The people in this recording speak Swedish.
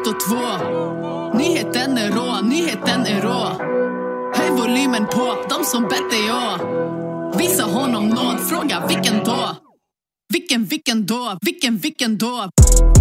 och 2. Nyheten är rå. Höj volymen på, de som bett dig jag. Visa honom nåd, fråga vilken då? Vilken då?